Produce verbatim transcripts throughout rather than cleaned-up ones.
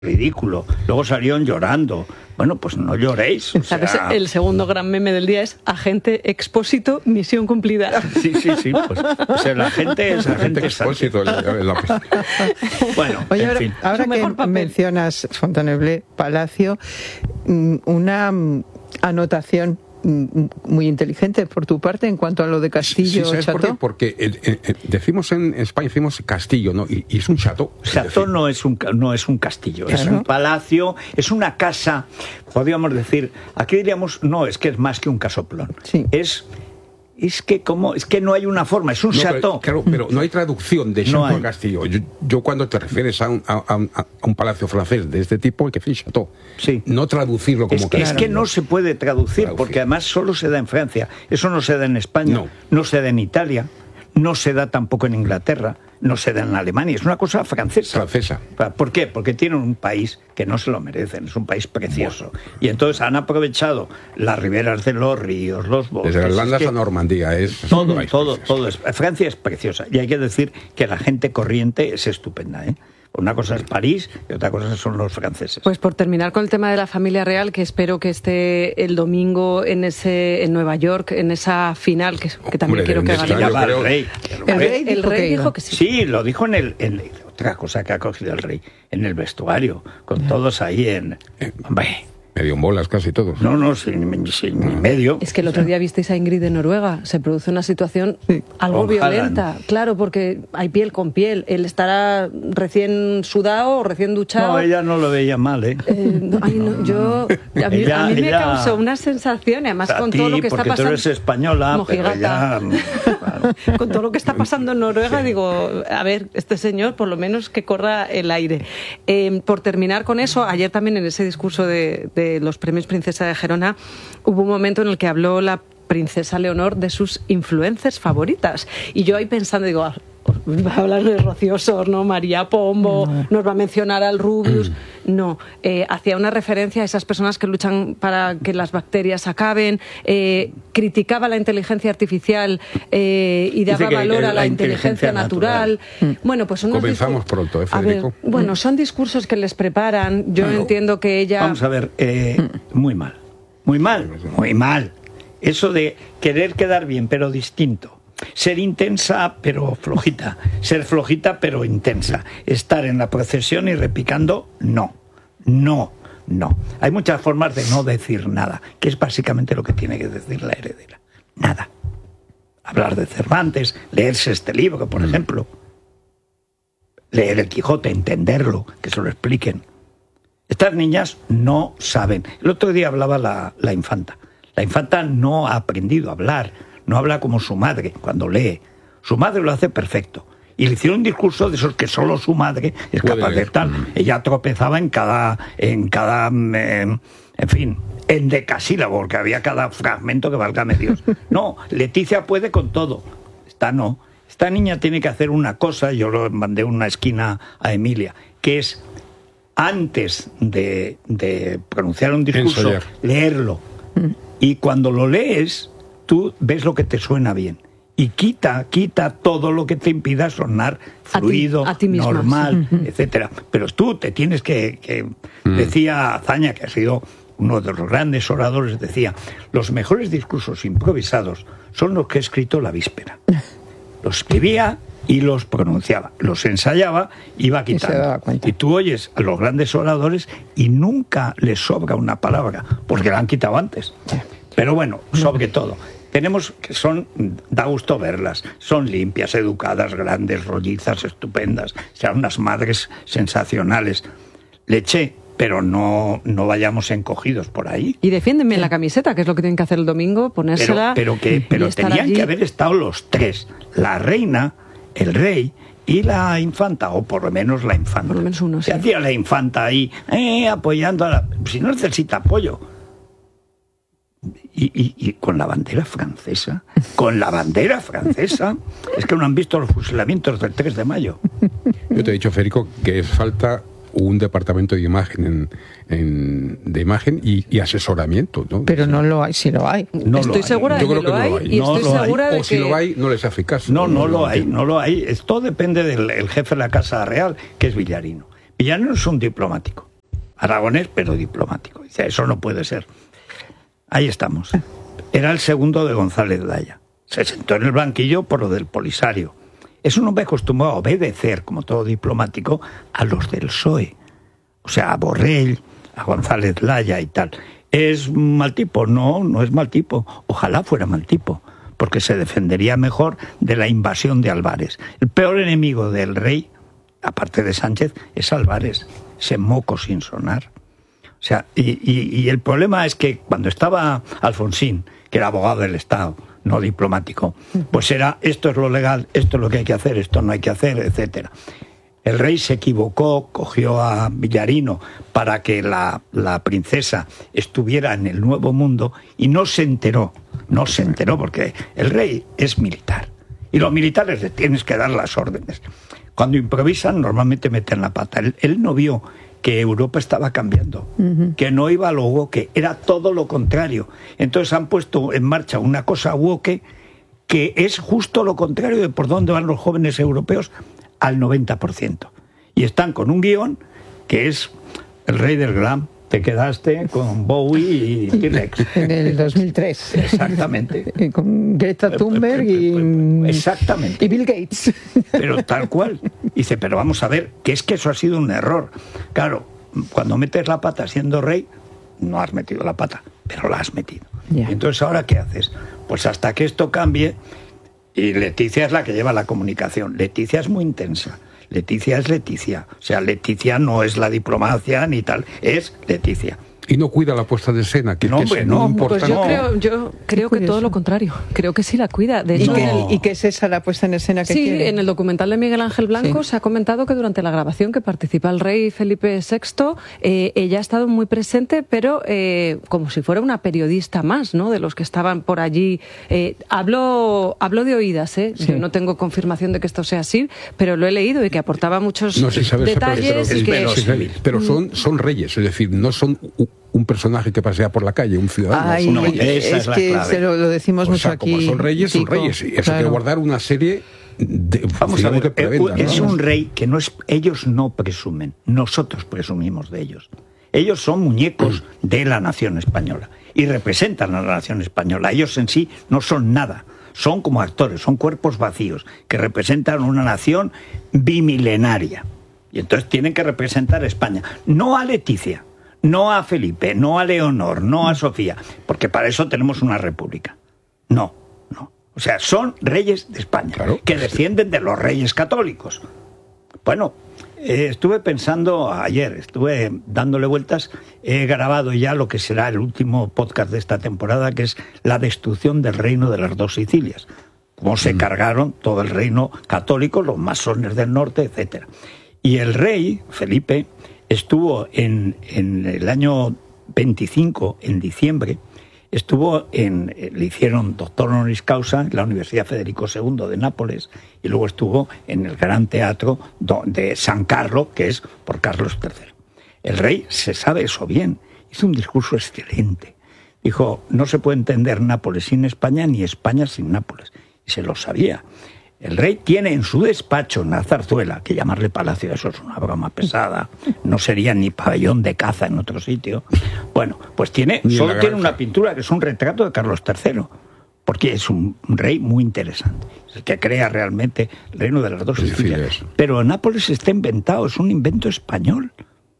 ridículo. Luego salieron llorando. Bueno, pues no lloréis. O ¿Sabes? sea... El segundo gran meme del día es agente expósito, misión cumplida. Sí, sí, sí. Pues, o sea, la gente es agente expósito. Bueno, Oye, en ahora, fin. ahora que mencionas Fontainebleau Palacio, una anotación muy inteligente por tu parte en cuanto a lo de castillo. Sí, ¿sabes por qué? Porque eh, eh, decimos en España decimos castillo, ¿no? Y, y es un chateau. Chateau no es un no es un castillo, claro. Es un palacio, es una casa. Podríamos decir, aquí diríamos no, es que es más que un casoplón. Sí. Es Es que como es que no hay una forma, es un no, chateau. Pero, claro, pero no hay traducción de chateau no a castillo. Yo, yo cuando te refieres a un, a, a, a un palacio francés de este tipo, hay que decir chateau. Sí. No traducirlo como es que, castillo. Es que no se puede traducir, traducir, porque además solo se da en Francia. Eso no se da en España, no, no se da en Italia, no se da tampoco en Inglaterra, no se da en Alemania. Es una cosa francesa. Francesa. ¿Por qué? Porque tienen un país que no se lo merecen, es un país precioso. Bueno. Y entonces han aprovechado las riberas de los ríos, los bosques. Desde Irlanda hasta Normandía es todo, todo, todo es, Francia es preciosa. Y hay que decir que la gente corriente es estupenda, ¿eh? Una cosa es París y otra cosa son los franceses. Pues por terminar con el tema de la familia real, que espero que esté el domingo en ese en Nueva York, en esa final, que, que también Hombre, quiero que gane. El rey. El rey, el rey dijo, dijo que sí. Sí, lo dijo en el... En, otra cosa que ha cogido el rey, en el vestuario, con todos ahí en... Hombre... Medio en bolas casi todos. No, no, sin, sin ni medio. Es que el otro día visteis a Ingrid de Noruega. Se produce una situación sí. algo con violenta. Haaland. Claro, porque hay piel con piel. Él estará recién sudado o recién duchado. No, ella no lo veía mal, ¿eh? eh no, ay, no, yo, a mí, ella, a mí me ella, causó una sensación, además con ti, todo lo que está pasando. Porque tú eres española, pero ella... Con todo lo que está pasando en Noruega, sí. digo, a ver, este señor por lo menos que corra el aire. Eh, por terminar con eso, ayer también en ese discurso de, de los premios Princesa de Gerona hubo un momento en el que habló la princesa Leonor de sus influencers favoritas. Y yo ahí pensando, digo, va a hablar de Rocío Osorno, María Pombo, no. nos va a mencionar al Rubius. No, eh, hacía una referencia a esas personas que luchan para que las bacterias acaben, eh, criticaba la inteligencia artificial eh, y daba que, valor que a la, la inteligencia, inteligencia natural. natural. Bueno, pues unos comenzamos pronto, ¿eh, Federico? Ver, bueno, son discursos que les preparan. Yo no. entiendo que ella... Vamos a ver, eh, muy mal, muy mal, muy mal. Eso de querer quedar bien, pero distinto. Ser intensa, pero flojita. Ser flojita, pero intensa. Estar en la procesión y repicando, no. No, no. Hay muchas formas de no decir nada, que es básicamente lo que tiene que decir la heredera. Nada. Hablar de Cervantes, leerse este libro, por ejemplo. Leer el Quijote, entenderlo, que se lo expliquen. Estas niñas no saben. El otro día hablaba la, la infanta. La infanta no ha aprendido a hablar, no habla como su madre cuando lee. Su madre lo hace perfecto. Y le hicieron un discurso de esos que solo su madre es capaz de tal. Ella tropezaba en cada, en cada, eh, en fin, en decasílabo, porque había cada fragmento que válgame Dios. No, Leticia puede con todo. Esta no. Esta niña tiene que hacer una cosa, yo lo mandé una esquina a Emilia, que es antes de, de pronunciar un discurso, Ensollar. leerlo. Y cuando lo lees, tú ves lo que te suena bien. Y quita, quita todo lo que te impida sonar fluido, a ti, a ti normal, uh-huh. etcétera. Pero tú te tienes que... que uh-huh. Decía Azaña, que ha sido uno de los grandes oradores, decía, los mejores discursos improvisados son los que he escrito la víspera. Los escribía y los pronunciaba. Los ensayaba, iba quitando. Y, y tú oyes a los grandes oradores y nunca les sobra una palabra, porque la han quitado antes. Pero bueno, sobre todo, tenemos que son, da gusto verlas, son limpias, educadas, grandes, rollizas, estupendas, sean unas madres sensacionales. Leche, pero no, no vayamos encogidos por ahí. Y defiéndeme la camiseta, que es lo que tienen que hacer el domingo, ponérsela. Pero, pero, que, pero tenían allí. que haber estado los tres, la reina, el rey y la infanta, o por lo menos la infanta. Por lo menos uno, sí. Se hacía la infanta ahí, eh, apoyando a la... Si no necesita apoyo. Y, y, y con la bandera francesa, con la bandera francesa, es que no han visto los fusilamientos del tres de mayo. Yo te he dicho, Federico, que falta un departamento de imagen en, en, de imagen y, y asesoramiento, ¿no? Pero no lo hay, si lo hay. No estoy segura de Yo que, creo que lo hay, no lo hay. Y no estoy lo segura hay. de o que... si lo hay, no les hace caso. No, no, no lo hay, no lo hay. Esto depende del el jefe de la Casa Real, que es Villarino. Villarino es un diplomático. Aragonés, pero diplomático. Dice, eso no puede ser. Ahí estamos. Era el segundo de González Laya. Se sentó en el banquillo por lo del Polisario. Es un hombre acostumbrado a obedecer, como todo diplomático, a los del P S O E. O sea, a Borrell, a González Laya y tal. ¿Es mal tipo? No, no es mal tipo. Ojalá fuera mal tipo, porque se defendería mejor de la invasión de Álvarez. El peor enemigo del rey, aparte de Sánchez, es Álvarez. Ese moco sin sonar. O sea, y, y, y el problema es que cuando estaba Alfonsín, que era abogado del Estado, no diplomático, pues era esto es lo legal, esto es lo que hay que hacer, esto no hay que hacer, etcétera. El rey se equivocó, cogió a Villarino para que la, la princesa estuviera en el Nuevo Mundo y no se enteró, no se enteró porque el rey es militar y los militares le tienes que dar las órdenes. Cuando improvisan normalmente meten la pata. Él, él no vio que Europa estaba cambiando, uh-huh. que no iba a lo woke, era todo lo contrario. Entonces han puesto en marcha una cosa woke que es justo lo contrario de por dónde van los jóvenes europeos al noventa por ciento. Y están con un guión que es el rey del glam. Te quedaste con Bowie y T-Rex. En el dos mil tres. Exactamente. Con Greta Thunberg y... Exactamente. Y Bill Gates. Pero tal cual. Dice, pero vamos a ver, que es que eso ha sido un error. Claro, cuando metes la pata siendo rey, no has metido la pata, pero la has metido. Yeah. Entonces, ¿ahora qué haces? Pues hasta que esto cambie, y Leticia es la que lleva la comunicación. Leticia es muy intensa. Leticia es Leticia. O sea, Leticia no es la diplomacia ni tal, es Leticia. Y no cuida la puesta de escena, que, no, que es hombre, muy no, importante. Pues yo creo, yo creo que todo lo contrario. Creo que sí la cuida. De hecho, ¿Y, qué, ¿Y qué es esa la puesta en escena que sí, quiere? En el documental de Miguel Ángel Blanco sí. se ha comentado que durante la grabación que participa el rey Felipe sexto, eh, ella ha estado muy presente, pero eh, como si fuera una periodista más, ¿no? De los que estaban por allí. Eh, hablo, hablo de oídas, ¿eh? Sí. Yo no tengo confirmación de que esto sea así, pero lo he leído y que aportaba muchos no, sí, sabes, detalles. Pero, y que... sí, pero son, son reyes, es decir, no son un personaje que pasea por la calle, un ciudadano. Ay, son esa es, es que se lo, lo decimos o mucho sea, aquí. Como son reyes, son reyes. Y eso claro. hay que guardar una serie de, vamos a ver, de preventa, es ¿no? un rey que no es, ellos no presumen, nosotros presumimos de ellos. Ellos son muñecos de la nación española y representan a la nación española. Ellos en sí no son nada. Son como actores, son cuerpos vacíos que representan una nación bimilenaria. Y entonces tienen que representar a España, no a Leticia, no a Felipe, no a Leonor, no a Sofía, porque para eso tenemos una república. No, no. O sea, son reyes de España, claro, que descienden de los reyes católicos. Bueno, eh, estuve pensando ayer, estuve dándole vueltas, he grabado ya lo que será el último podcast de esta temporada, que es la destrucción del reino de las dos Sicilias. Cómo se mm. cargaron todo el reino católico, los masones del norte, etcétera. Y el rey, Felipe, estuvo en, en el año veinticinco, en diciembre, estuvo en, le hicieron doctor honoris causa en la Universidad Federico segundo de Nápoles y luego estuvo en el Gran Teatro de San Carlo, que es por Carlos tercero. El rey se sabe eso bien, hizo un discurso excelente. Dijo, no se puede entender Nápoles sin España ni España sin Nápoles. Y se lo sabía. El rey tiene en su despacho una zarzuela, que llamarle palacio, eso es una broma pesada, no sería ni pabellón de caza en otro sitio. Bueno, pues tiene, solo tiene una pintura que es un retrato de Carlos tercero, porque es un, un rey muy interesante, es el que crea realmente el reino de las dos Sicilias. Pero Nápoles está inventado, es un invento español.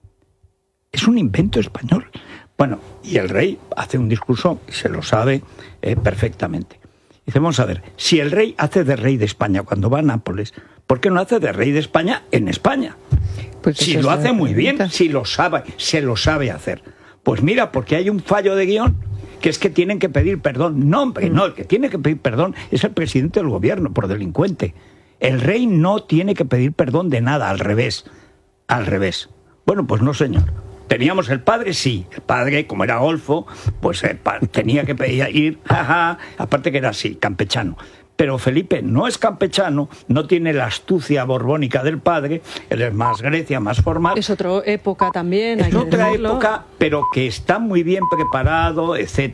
Es un invento español. Bueno, y el rey hace un discurso que se lo sabe eh, perfectamente. Dice, vamos a ver, si el rey hace de rey de España cuando va a Nápoles, ¿por qué no hace de rey de España en España? Pues si lo hace muy bien, si lo sabe, se lo sabe hacer. Pues mira, porque hay un fallo de guión, que es que tienen que pedir perdón. No, hombre, no, el que tiene que pedir perdón es el presidente del gobierno, por delincuente. El rey no tiene que pedir perdón de nada, al revés, al revés. Bueno, pues no, señor. Teníamos el padre, sí, el padre, como era golfo, pues eh, pa, tenía que pedir, ir, jaja, aparte que era así, campechano. Pero Felipe no es campechano, no tiene la astucia borbónica del padre, él es más Grecia, más formal. Es otra época también, es hay que otra decirlo. época, pero que está muy bien preparado, etcétera.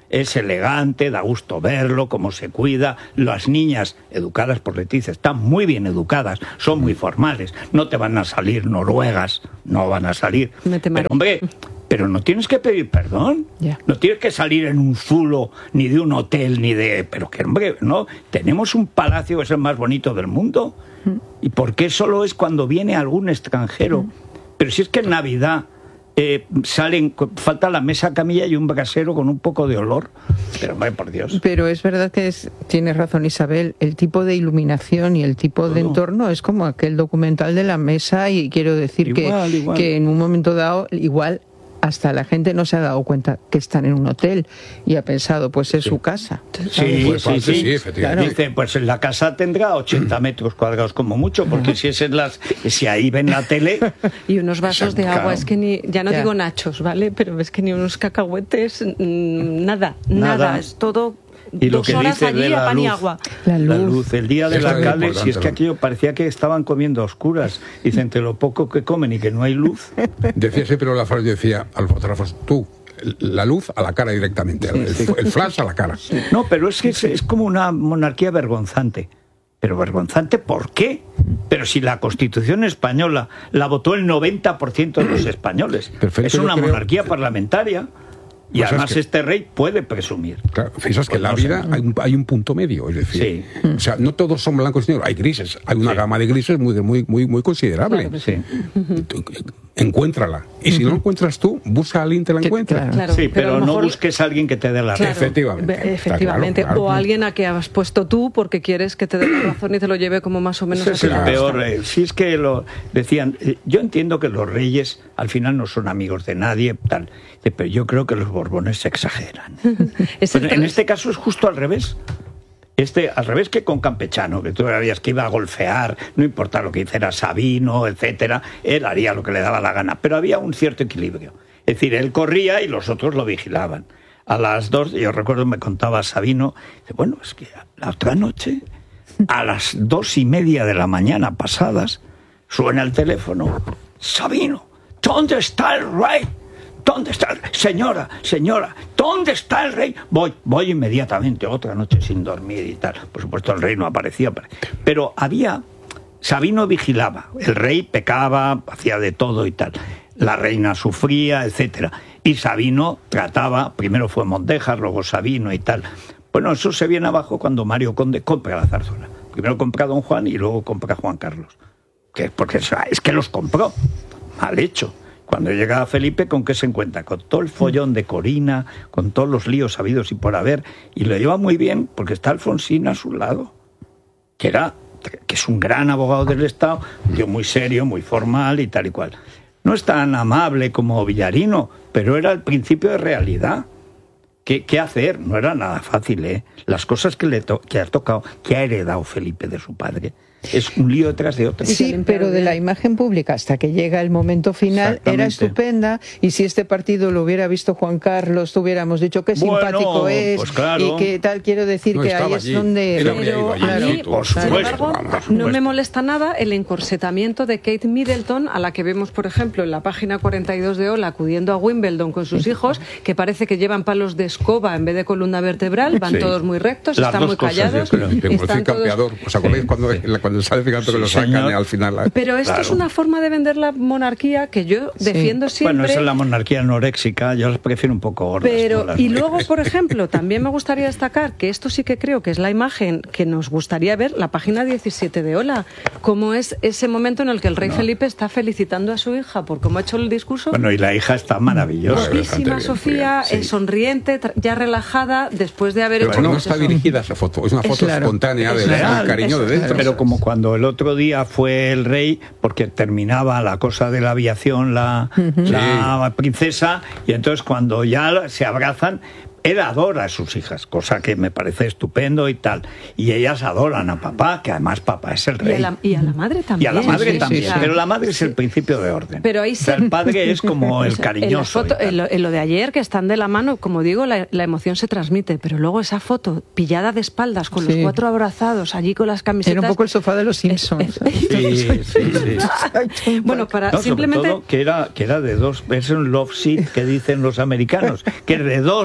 es elegante, da gusto verlo, cómo se cuida. Las niñas educadas por Leticia están muy bien educadas, son muy formales, no te van a salir noruegas, no van a salir. Pero hombre, pero no tienes que pedir perdón, yeah. no tienes que salir en un zulo, ni de un hotel, ni de... Pero que hombre, no, tenemos un palacio que es el más bonito del mundo. Mm. ¿Y por qué solo es cuando viene algún extranjero? Mm. Pero si es que en Navidad... Eh, salen, falta la mesa camilla y un brasero con un poco de olor, pero vaya por Dios. Pero es verdad que es, tienes razón Isabel, el tipo de iluminación y el tipo de no. entorno es como aquel documental de la mesa, y quiero decir igual, que, igual. que en un momento dado igual hasta la gente no se ha dado cuenta que están en un hotel y ha pensado, pues es sí. su casa. Sí, pues, sí, sí, sí, efectivamente. Claro. Dice, pues la casa tendrá ochenta metros cuadrados como mucho, porque si es en las, si ahí ven la tele... Y unos vasos de agua, es que ni, ya no ya. digo nachos, ¿vale? Pero es que ni unos cacahuetes, nada, nada, nada, es todo... Y lo Dos que horas dice allí de la a pan luz, y agua. La luz. La luz, el día de la calle, si es que ¿no? aquello parecía que estaban comiendo a oscuras. Dicen, entre lo poco que comen y que no hay luz. Decía siempre la frase, decía a los fotógrafos, tú, la luz a la cara directamente, el, el flash a la cara. No, pero es que es, es como una monarquía vergonzante. Pero vergonzante, ¿por qué? Pero si la Constitución española la votó el noventa por ciento de los españoles. Perfecto, es una monarquía creo... parlamentaria. Y pues además que, este rey puede presumir. Claro, fíjate que en la vida hay un, hay un punto medio, es decir, sí. o sea, no todos son blancos y negros, hay grises, hay una sí. gama de grises muy muy muy muy considerable. Claro, sí. Encuéntrala. Y si no la encuentras tú, busca a alguien que la encuentre. Claro, claro, sí, pero, pero no mejor... busques a alguien que te dé la razón. Claro, efectivamente. Efectivamente. Claro, claro. O alguien a que has puesto tú porque quieres que te dé la razón y te lo lleve como más o menos Ese así. Es el peor. Eh, si es que lo decían, eh, yo entiendo que los reyes al final no son amigos de nadie, tal, pero yo creo que los Borbones se exageran. Pues en este caso es justo al revés. Este, al revés que con Campechano, que tú sabías que iba a golfear, no importa lo que hiciera Sabino, etcétera, él haría lo que le daba la gana, pero había un cierto equilibrio. Es decir, él corría y los otros lo vigilaban. A las dos, yo recuerdo, me contaba Sabino, dice, bueno, es que la otra noche, a las dos y media de la mañana pasadas, suena el teléfono, Sabino, ¿dónde está el rey? ¿Dónde está el rey? Señora, señora, ¿dónde está el rey? Voy, voy inmediatamente, otra noche sin dormir y tal. Por supuesto, el rey no aparecía, pero había... Sabino vigilaba, el rey pecaba, hacía de todo y tal. La reina sufría, etcétera. Y Sabino trataba, primero fue Mondejar, luego Sabino y tal. Bueno, eso se viene abajo cuando Mario Conde compra la zarzuela. Primero compra a Don Juan y luego compra a Juan Carlos. Que, porque es que los compró, mal hecho. Cuando llega Felipe, ¿con qué se encuentra? Con todo el follón de Corina, con todos los líos habidos y por haber, y lo lleva muy bien porque está Alfonsín a su lado, que era, que es un gran abogado del Estado, un tío muy serio, muy formal y tal y cual. No es tan amable como Villarino, pero era el principio de realidad. ¿Qué, qué hacer? No era nada fácil, ¿eh? Las cosas que le to- que ha tocado, que ha heredado Felipe de su padre, es un lío detrás de otro. Sí, pero de la imagen pública hasta que llega el momento final era estupenda, y si este partido lo hubiera visto Juan Carlos, tuviéramos dicho qué simpático bueno, es, pues claro. y qué tal, quiero decir no que ahí es allí. donde... Pero, pero allí, a mí, por supuesto, sin embargo, vamos, no me molesta nada el encorsetamiento de Kate Middleton, a la que vemos, por ejemplo, en la página cuarenta y dos de Hola, acudiendo a Wimbledon con sus hijos, que parece que llevan palos de escoba en vez de columna vertebral, van sí. todos muy rectos, Las están muy callados. Están todos... campeador. ¿Os acordáis cuando... cuando sale fíjate que lo sacan señor. al final? Pero esto claro. es una forma de vender la monarquía que yo sí. defiendo siempre. Bueno, esa es la monarquía anoréxica, yo las prefiero un poco gordas. Pero, y luego, por ejemplo, también me gustaría destacar que esto sí que creo que es la imagen que nos gustaría ver, la página diecisiete de Hola, cómo es ese momento en el que el rey no. Felipe está felicitando a su hija por cómo ha hecho el discurso. Bueno, y la hija está maravillosa. Guapísima Sofía, sí. sonriente, ya relajada, después de haber pero hecho... no está eso. dirigida esa foto, es una foto es claro. espontánea del de cariño de dentro. Pero como cuando el otro día fue el rey, porque terminaba la cosa de la aviación, la, uh-huh. la sí. princesa, y entonces cuando ya se abrazan, él adora a sus hijas, cosa que me parece estupendo y tal. Y ellas adoran a papá, que además papá es el rey. Y a la, y a la madre también. Y a la madre sí, también, sí, sí. pero la madre es el principio de orden. Pero ahí o sea, el padre es como el cariñoso. En, foto, en, lo, en lo de ayer, que están de la mano, como digo, la, la emoción se transmite, pero luego esa foto pillada de espaldas, con sí. los cuatro abrazados, allí con las camisetas... Era un poco el sofá de los Simpsons. Sí, sí, sí. Bueno, para no, simplemente... Sobre todo que era, que era de dos, es un love seat que dicen los americanos, que es de dos...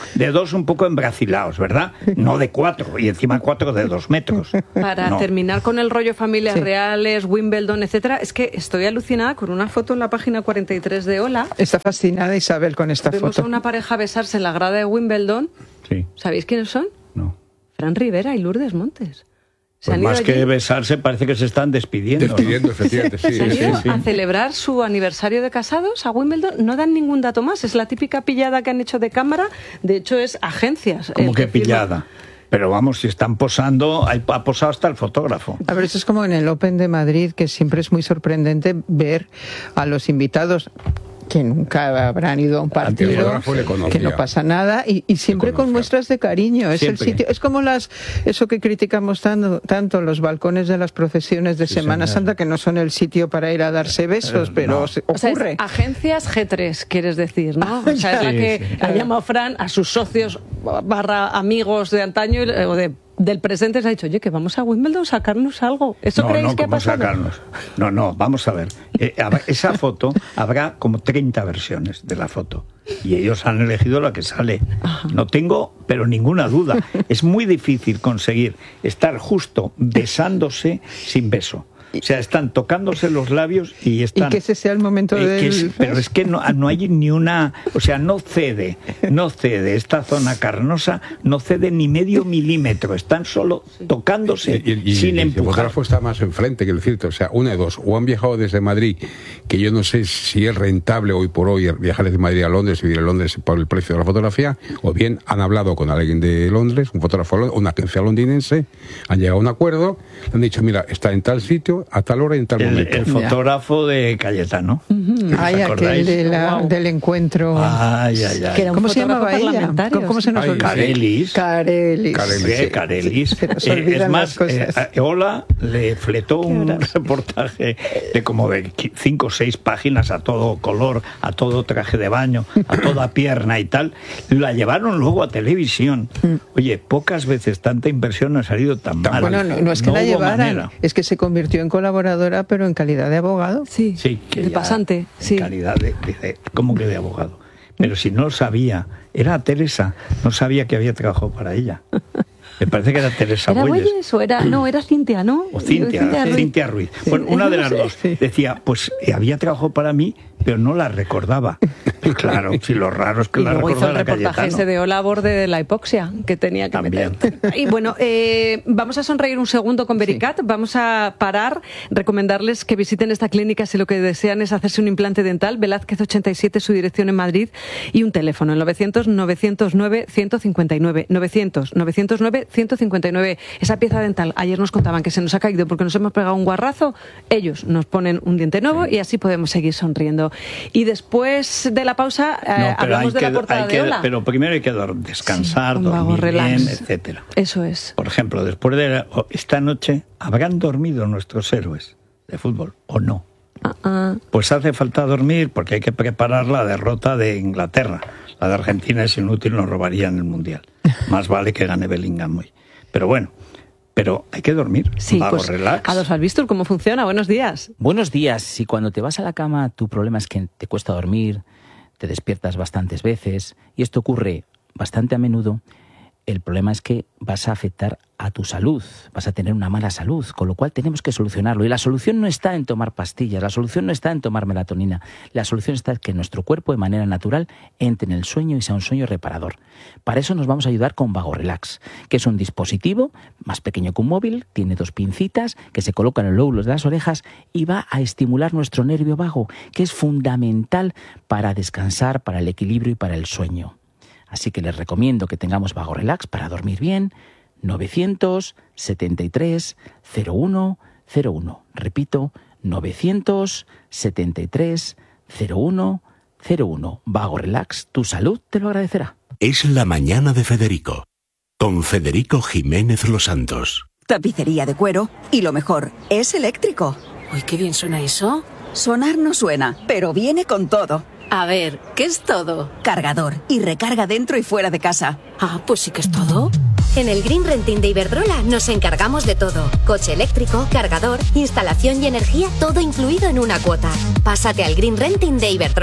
de dos un poco embracilados, ¿verdad? No de cuatro, y encima cuatro de dos metros. Para no. terminar con el rollo familias Sí. reales, Wimbledon, etcétera, es que estoy alucinada con una foto en la página cuarenta y tres de Hola. Está fascinada Isabel con esta Vemos foto. a una pareja besarse en la grada de Wimbledon. Sí, ¿Sabéis quiénes son? no. Fran Rivera y Lourdes Montes. Se Pues han ido más allí, que besarse, parece que se están despidiendo. ¿no? Despidiendo, efectivamente, sí. se han sí, ido sí. a celebrar su aniversario de casados a Wimbledon. No dan ningún dato más. Es la típica pillada que han hecho de cámara. De hecho, es agencias. Como el que firma. pillada. Pero vamos, si están posando, ha posado hasta el fotógrafo. A ver, eso es como en el Open de Madrid, que siempre es muy sorprendente ver a los invitados que nunca habrán ido a un partido, fotógrafo le conocía. que no pasa nada, y, y siempre Le con conocía. muestras de cariño. Es Siempre. el sitio, es como las eso que criticamos tanto, tanto los balcones de las procesiones de Sí, Semana señor. Santa, que no son el sitio para ir a darse besos, Eh, pero no. se O sea, es ocurre. agencias G tres, quieres decir, ¿no? O sea, es la Sí, que sí. ha llamado Fran a sus socios barra amigos de antaño y- o de, del presente, se ha dicho, oye, que vamos a Wimbledon a sacarnos algo. ¿Eso no, creéis no, que ha ¿cómo pasado? sacarnos? No, no, vamos a ver. Eh, habrá- esa foto, habrá como treinta versiones de la foto. Y ellos han elegido la que sale. No tengo, pero ninguna duda. Es muy difícil conseguir estar justo besándose sin beso. O sea, están tocándose los labios y están... Y que ese sea el momento Eh, que del es- pero es que no, no hay ni una, o sea, no cede, no cede, esta zona carnosa no cede ni medio milímetro, están solo tocándose Y, y- y- sin y el empujar. fotógrafo está más enfrente que el cierto. O sea, una de dos. O han viajado desde Madrid, que yo no sé si es rentable hoy por hoy viajar desde Madrid a Londres y vivir en Londres por el precio de la fotografía, o bien han hablado con alguien de Londres, un fotógrafo, una agencia londinense, han llegado a un acuerdo, le han dicho, mira, está en tal sitio, a tal hora y en tal El, momento. el fotógrafo de Cayetano. ¿Os Ay, aquel acordáis? de la- Wow. del encuentro. Ay, ay, ay. Que era un ¿Cómo se fotógrafo llamaba ella? parlamentario, ¿Cómo, cómo se nos Ay, olvida? Carelis. Carelis. Carelis. Sí, Carelis. Se nos Eh, olvidan es más, las cosas. eh, Ola le fletó un reportaje de como de qui- cinco o seis páginas a todo color, a todo traje de baño, a toda pierna y tal. La llevaron luego a televisión. Oye, pocas veces tanta inversión ha salido tan mal. Bueno, no, no es que la hubo llevaran, manera. es que se convirtió en colaboradora, pero en calidad de abogado. Sí, Sí, que de ya pasante, en sí. calidad de, de- de- ¿cómo que de abogado? Pero si no sabía, era Teresa, no sabía que había trabajado para ella. Me parece que era Teresa ¿Era Bueyes. Bueyes o era...? No, era Cintia, ¿no? O Cintia, Ruiz. Cintia Ruiz. Bueno, una de las dos. Decía, pues eh, había trabajado para mí, pero no la recordaba. Y claro, si lo raro es que Y la luego hizo el recordara reportaje Cayetano. ese de Ola a borde de la hipoxia que tenía que También. meter. Y bueno, eh, vamos a sonreír un segundo con Vericat. Vamos a parar, recomendarles que visiten esta clínica si lo que desean es hacerse un implante dental. Velázquez ochenta y siete, su dirección en Madrid, y un teléfono, el novecientos, novecientos nueve, ciento cincuenta y nueve. novecientos, novecientos nueve, ciento cincuenta y nueve. Esa pieza dental, ayer nos contaban que se nos ha caído porque nos hemos pegado un guarrazo. Ellos nos ponen un diente nuevo y así podemos seguir sonriendo. Y después de la pausa, eh, No, pero hablamos hay de que, la portada hay que- de Ola. pero primero hay que dor- descansar, Sí, un vago dormir relax. bien, etcétera. Eso es. Por ejemplo, después de la- esta noche, ¿habrán dormido nuestros héroes de fútbol o no? Ah, ah. Pues hace falta dormir porque hay que preparar la derrota de Inglaterra. La de Argentina es inútil, nos robarían el Mundial. Más vale que gane Bellingham hoy. Pero bueno, pero hay que dormir. Sí, Vago, pues relax. Adolfo Albistur, ¿cómo funciona? Buenos días. Buenos días. Si cuando te vas a la cama tu problema es que te cuesta dormir, te despiertas bastantes veces, y esto ocurre bastante a menudo, el problema es que vas a afectar a tu salud, vas a tener una mala salud, con lo cual tenemos que solucionarlo. Y la solución no está en tomar pastillas, la solución no está en tomar melatonina, la solución está en que nuestro cuerpo de manera natural entre en el sueño y sea un sueño reparador. Para eso nos vamos a ayudar con Vago Relax, que es un dispositivo más pequeño que un móvil, tiene dos pincitas que se colocan en los lóbulos de las orejas y va a estimular nuestro nervio vago, que es fundamental para descansar, para el equilibrio y para el sueño. Así que les recomiendo que tengamos Vago Relax para dormir bien. novecientos setenta y tres, cero uno cero uno. Repito, novecientos setenta y tres, cero uno cero uno. Vago Relax, tu salud te lo agradecerá. Es la mañana de Federico, con Federico Jiménez Los Santos. Tapicería de cuero y lo mejor, es eléctrico. Uy, qué bien suena eso. Sonar no suena, pero viene con todo. A ver, ¿qué es todo? Cargador y recarga dentro y fuera de casa. Ah, pues sí que es todo. En el Green Renting de Iberdrola nos encargamos de todo. Coche eléctrico, cargador, instalación y energía, todo incluido en una cuota. Pásate al Green Renting de Iberdrola.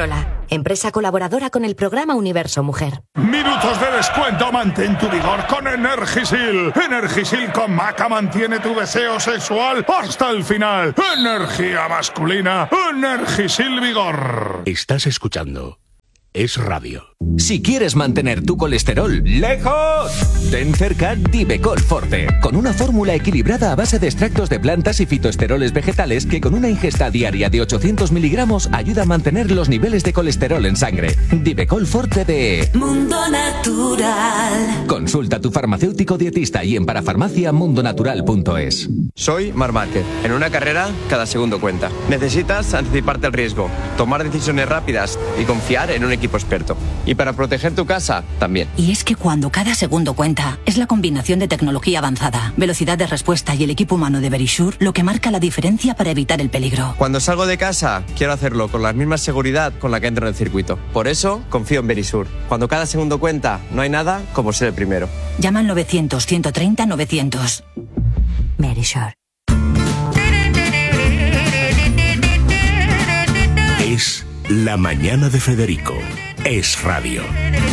empresa colaboradora con el programa Universo Mujer. Minutos de descuento, mantén tu vigor con Energisil. Energisil con maca mantiene tu deseo sexual hasta el final. Energía masculina, Energisil Vigor. Estás escuchando Es Radio. Si quieres mantener tu colesterol lejos, ten cerca Divecol Forte, con una fórmula equilibrada a base de extractos de plantas y fitoesteroles vegetales que con una ingesta diaria de ochocientos miligramos ayuda a mantener los niveles de colesterol en sangre. Divecol Forte de Mundo Natural. Consulta a tu farmacéutico dietista y en parafarmacia mundonatural punto es. Soy Marc Márquez. En una carrera, cada segundo cuenta. Necesitas anticiparte al riesgo, tomar decisiones rápidas y confiar en un equipo experto. Y para proteger tu casa, también. Y es que cuando cada segundo cuenta, es la combinación de tecnología avanzada, velocidad de respuesta y el equipo humano de Verisure lo que marca la diferencia para evitar el peligro. Cuando salgo de casa, quiero hacerlo con la misma seguridad con la que entro en el circuito. Por eso, confío en Verisure. Cuando cada segundo cuenta, no hay nada como ser el primero. Llama al novecientos, ciento treinta, novecientos. Verisure. Es La Mañana de Federico. Es Radio.